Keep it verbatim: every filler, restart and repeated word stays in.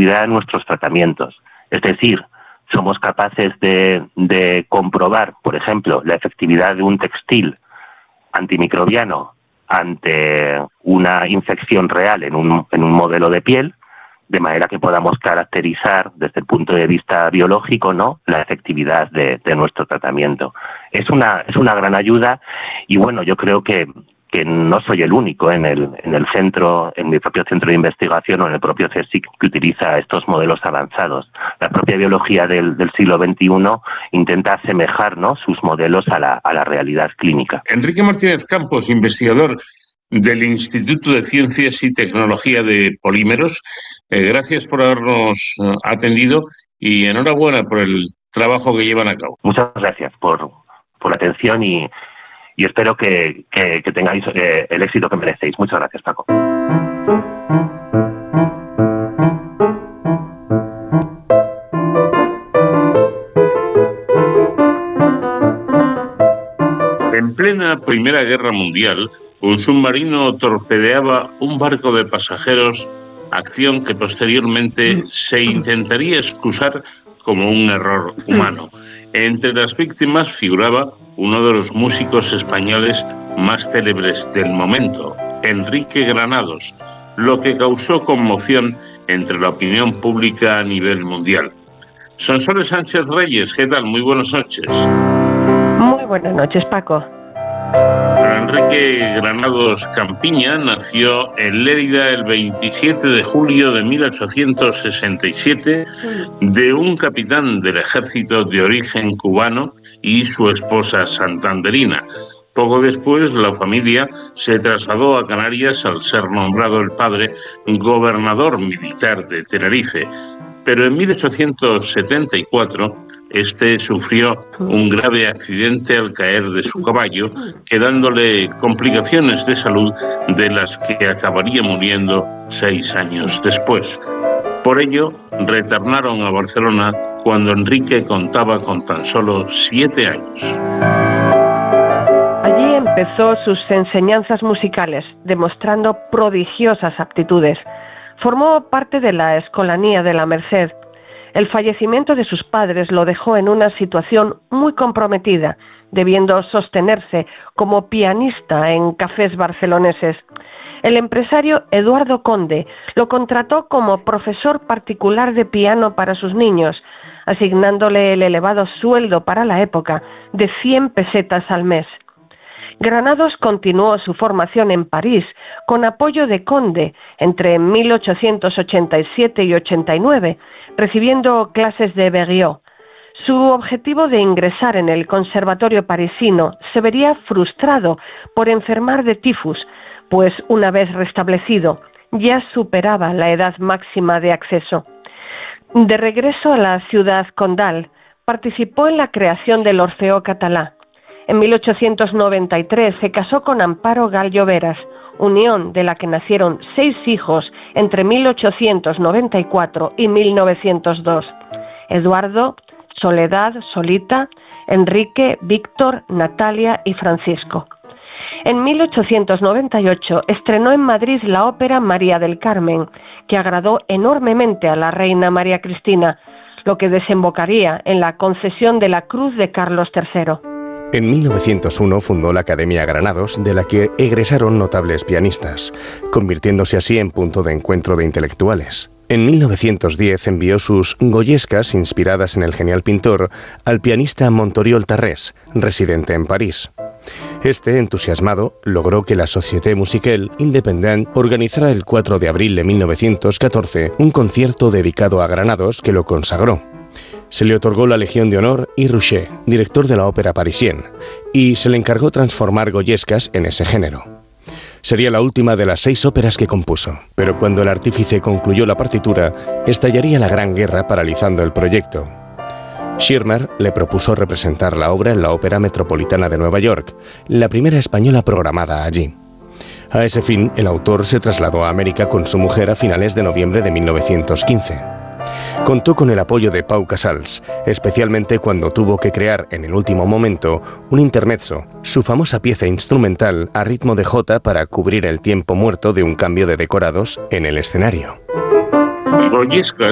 efectividad de nuestros tratamientos. Es decir, somos capaces de, de comprobar, por ejemplo, la efectividad de un textil antimicrobiano ante una infección real en un, en un modelo de piel, de manera que podamos caracterizar desde el punto de vista biológico, ¿no?, la efectividad de, de nuestro tratamiento. Es una, es una gran ayuda y bueno, yo creo que, que no soy el único en el, en el centro, en mi propio centro de investigación o en el propio CSIC que utiliza estos modelos avanzados. La propia biología del, del siglo veintiuno intenta asemejar, ¿no?, sus modelos a la, a la realidad clínica. Enrique Martínez Campos, investigador del Instituto de Ciencias y Tecnología de Polímeros, eh, gracias por habernos uh, atendido y enhorabuena por el trabajo que llevan a cabo. Muchas gracias por, por la atención y, y espero que, que, que tengáis eh, el éxito que merecéis. Muchas gracias, Paco. En plena Primera Guerra Mundial, un submarino torpedeaba un barco de pasajeros, acción que posteriormente se intentaría excusar como un error humano. Entre las víctimas figuraba uno de los músicos españoles más célebres del momento, Enrique Granados, lo que causó conmoción entre la opinión pública a nivel mundial. Sonsoles Sánchez Reyes, ¿qué tal? Muy buenas noches. Muy buenas noches, Paco. Enrique Granados Campiña nació en Lérida el veintisiete de julio de mil ochocientos sesenta y siete de un capitán del ejército de origen cubano y su esposa santanderina. Poco después, la familia se trasladó a Canarias al ser nombrado el padre gobernador militar de Tenerife. Pero en mil ochocientos setenta y cuatro, este sufrió un grave accidente al caer de su caballo, quedándole complicaciones de salud de las que acabaría muriendo seis años después. Por ello, retornaron a Barcelona cuando Enrique contaba con tan solo siete años. Allí empezó sus enseñanzas musicales, demostrando prodigiosas aptitudes. Formó parte de la Escolanía de la Merced. El fallecimiento de sus padres lo dejó en una situación muy comprometida, debiendo sostenerse como pianista en cafés barceloneses. El empresario Eduardo Conde lo contrató como profesor particular de piano para sus niños, asignándole el elevado sueldo para la época de cien pesetas al mes. Granados continuó su formación en París con apoyo de Conde entre mil ochocientos ochenta y siete y ochenta y nueve, recibiendo clases de Berlioz. Su objetivo de ingresar en el conservatorio parisino se vería frustrado por enfermar de tifus, pues una vez restablecido ya superaba la edad máxima de acceso. De regreso a la ciudad condal, participó en la creación del Orfeó Catalá. En mil ochocientos noventa y tres se casó con Amparo Gal Lloveras, unión de la que nacieron seis hijos entre mil ochocientos noventa y cuatro y mil novecientos dos. Eduardo, Soledad, Solita, Enrique, Víctor, Natalia y Francisco. En mil ochocientos noventa y ocho estrenó en Madrid la ópera María del Carmen, que agradó enormemente a la reina María Cristina, lo que desembocaría en la concesión de la Cruz de Carlos tercero. En mil novecientos uno fundó la Academia Granados, de la que egresaron notables pianistas, convirtiéndose así en punto de encuentro de intelectuales. En mil novecientos diez envió sus goyescas, inspiradas en el genial pintor, al pianista Montoriol Tarrés, residente en París. Este, entusiasmado, logró que la Société Musicale Indépendante organizara el cuatro de abril de mil novecientos catorce un concierto dedicado a Granados que lo consagró. Se le otorgó la Legión de Honor y Rouchet, director de la Ópera Parisienne, y se le encargó transformar goyescas en ese género. Sería la última de las seis óperas que compuso, pero cuando el artífice concluyó la partitura, estallaría la Gran Guerra paralizando el proyecto. Schirmer le propuso representar la obra en la Ópera Metropolitana de Nueva York, la primera española programada allí. A ese fin, el autor se trasladó a América con su mujer a finales de noviembre de mil novecientos quince. Contó con el apoyo de Pau Casals, especialmente cuando tuvo que crear en el último momento un intermezzo, su famosa pieza instrumental a ritmo de jota para cubrir el tiempo muerto de un cambio de decorados en el escenario. Goyescas